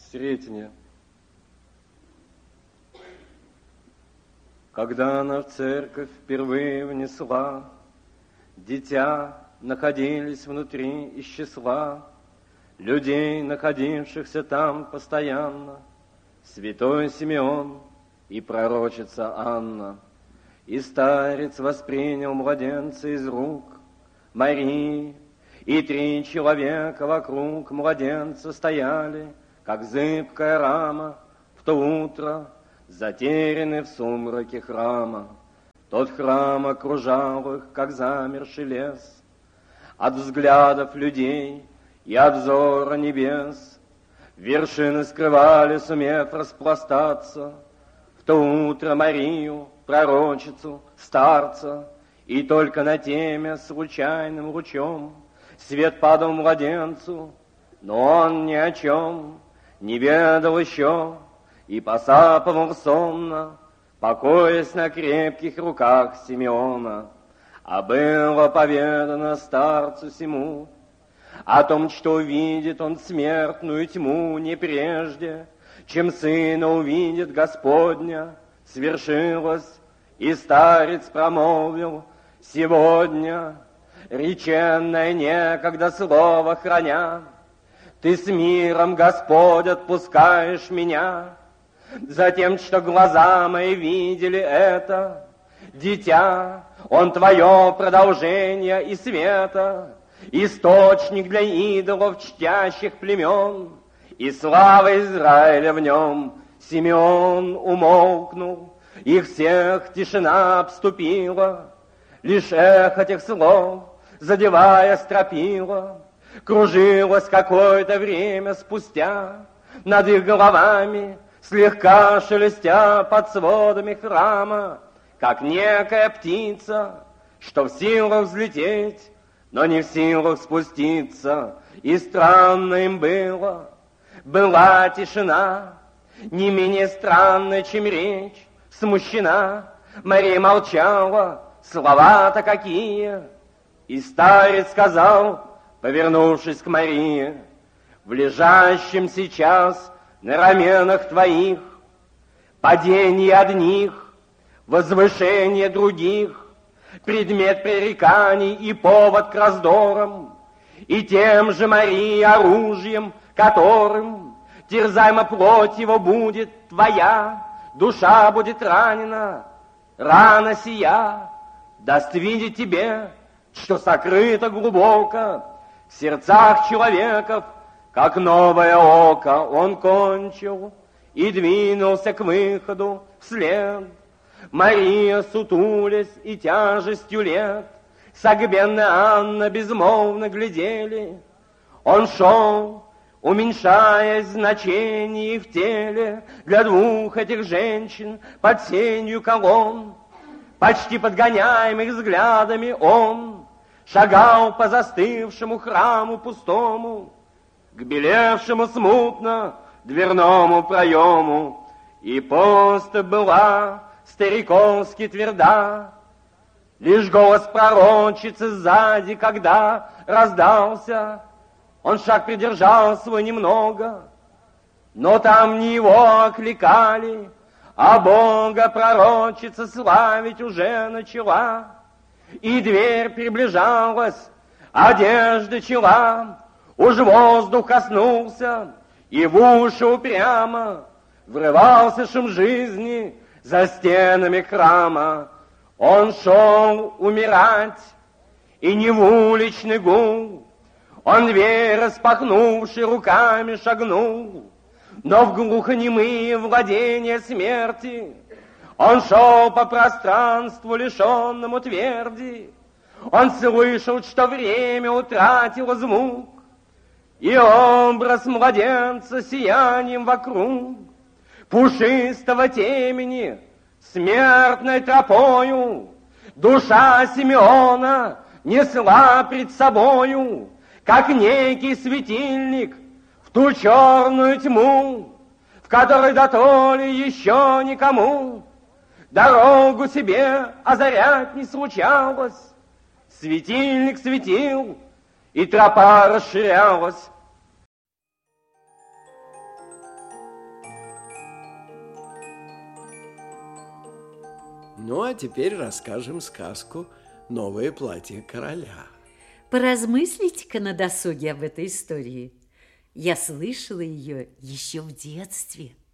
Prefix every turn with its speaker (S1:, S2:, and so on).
S1: Сретение. Когда она в церковь впервые внесла дитя, находились внутри из числа людей, находившихся там постоянно, святой Симеон и пророчица Анна. И старец воспринял младенца из рук Марии, и 3 человека вокруг младенца стояли, как зыбкая рама в то утро, затеряны в сумраке храма. Тот храм окружал их, как замерший лес, от взглядов людей и от взора небес. Вершины скрывали, сумев распластаться, в то утро Марию, пророчицу, старца, и только на теме случайным лучом свет падал младенцу, но он ни о чем не ведал еще и посапывал сонно, покоясь на крепких руках Симеона. А было поведано старцу сему о том, что увидит он смертную тьму не прежде, чем сына увидит Господня. Свершилось, и старец промолвил: сегодня, реченное некогда слово храня, ты с миром, Господь, отпускаешь меня. Затем, что глаза мои видели это, дитя, он твое продолжение и света, источник для идолов чтящих племен, и слава Израиля в нем. Симеон умолкнул, их всех тишина обступила, лишь эхо тех слов, задевая стропила, кружилось какое-то время спустя над их головами, слегка шелестя под сводами храма, как некая птица, что в силах взлететь, но не в силах спуститься. И странно им было, была тишина, не менее странная, чем речь. Смущена Мария молчала, слова-то какие. И старец сказал, повернувшись к Марии: в лежащем сейчас на раменах твоих падение одних, возвышение других, предмет пререканий и повод к раздорам, и тем же, Марии, оружием, которым терзаема плоть его будет твоя, душа будет ранена, рана сия даст видеть тебе, что сокрыто глубоко в сердцах человеков, как новое око. Он кончил и двинулся к выходу вслед. Мария, сутулясь и тяжестью лет, согбенная Анна безмолвно глядели. Он шел, уменьшаясь в значении в теле для 2 этих женщин под сенью колонн. Почти подгоняемых взглядами он шагал по застывшему храму пустому, к белевшему смутно дверному проему. И поступь была стариковски тверда, лишь голос пророчицы сзади, когда раздался, он шаг придержал свой немного, но там не его окликали, а Бога пророчица славить уже начала. И дверь приближалась, одежды чела, уж воздух коснулся, и в уши упрямо врывался шум жизни за стенами храма. Он шел умирать, и не в уличный гул, он дверь, распахнувши, руками шагнул, но в глухонемые владения смерти он шел по пространству, лишенному тверди. Он слышал, что время утратило звук, и образ младенца сиянием вокруг, пушистого темени, смертной тропою, душа Симеона несла пред собою, как некий светильник, в ту черную тьму, в которой дотоле еще никому дорогу себе озарять не случалось. Светильник светил, и тропа расширялась.
S2: Ну, а теперь расскажем сказку «Новое платье короля».
S3: Поразмыслите-ка на досуге об этой истории. Я слышала ее еще в детстве.